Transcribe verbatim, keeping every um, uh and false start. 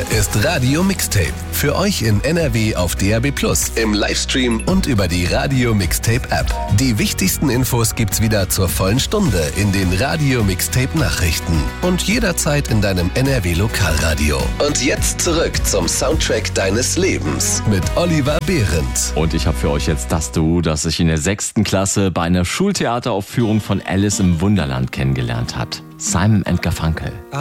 ist Radio Mixtape. Für euch in N R W auf D A B plus, im Livestream und über die Radio Mixtape App. Die wichtigsten Infos gibt's wieder zur vollen Stunde in den Radio Mixtape Nachrichten und jederzeit in deinem N R W Lokalradio. Und jetzt zurück zum Soundtrack deines Lebens mit Oliver Behrendt. Und ich habe für euch jetzt das Duo, das sich in der sechsten Klasse bei einer Schultheateraufführung von Alice im Wunderland kennengelernt hat. Simon and Garfunkel.